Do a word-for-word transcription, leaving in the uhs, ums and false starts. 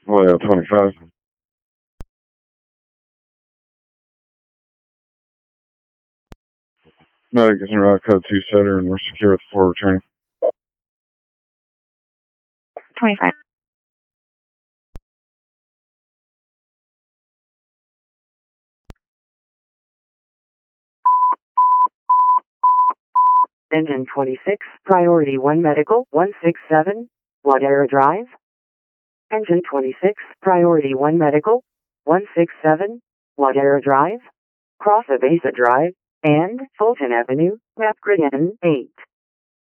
Well, yeah, twenty-five. Medic is in route code two setter, and we're secure with four returning. twenty-five. Engine twenty-six, priority one medical, one six seven, Wadera Drive. Engine twenty-six, priority one medical, one six seven, Wadera Drive. Cross Abasa Drive, and Fulton Avenue, map grid N eight.